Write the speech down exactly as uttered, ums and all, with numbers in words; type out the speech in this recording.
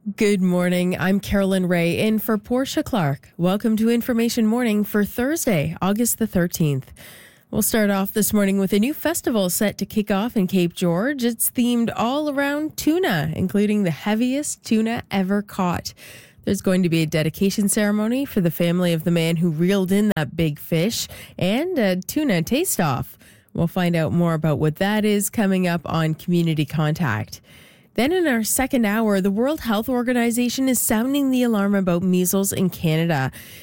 Good morning. I'm Carolyn Ray in for Portia Clark. Welcome to Information Morning for Thursday, August the thirteenth. We'll start off this morning with a new festival set to kick off in Cape George. It's themed all around tuna, including the heaviest tuna ever caught. There's going to be a dedication ceremony for the family of the man who reeled in that big fish and a tuna taste-off. We'll find out more about what that is coming up on Community Contact. Then in our second hour, the World Health Organization is sounding the alarm about measles in Canada.